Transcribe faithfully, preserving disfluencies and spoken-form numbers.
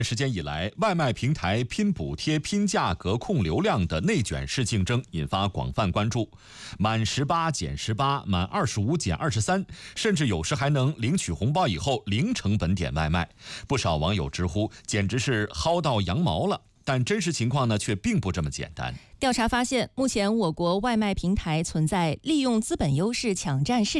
时间以来，外卖平台拼补贴、拼价格、控流量的内卷式竞争引发广泛关注。满十八减十八，满二十五减二十三，甚至有时还能领取红包以后零成本点外卖。不少网友直呼，简直是薅到羊毛了。但真实情况呢，却并不这么简单。 调查发现，目前我国外卖平台存在利用资本优势抢占市